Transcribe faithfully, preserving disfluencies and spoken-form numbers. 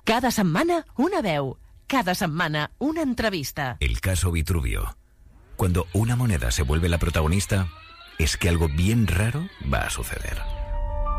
Cada setmana, una veu. Cada semana, una entrevista. El caso Vitruvio. Cuando una moneda se vuelve la protagonista, es que algo bien raro va a suceder.